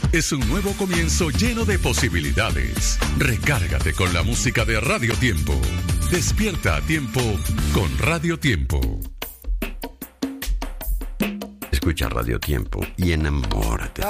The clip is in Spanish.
es un nuevo comienzo lleno de posibilidades. Recárgate con la música de Radio Tiempo. Despierta a tiempo con Radio Tiempo. Escucha Radio Tiempo y enamórate.